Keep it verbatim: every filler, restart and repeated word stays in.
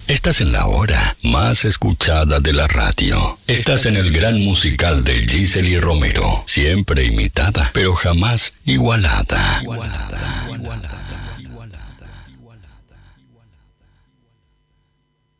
Estás en la hora más escuchada de la radio. Estás en el gran musical de Gisely Romero. Siempre imitada, pero jamás igualada. Igualada.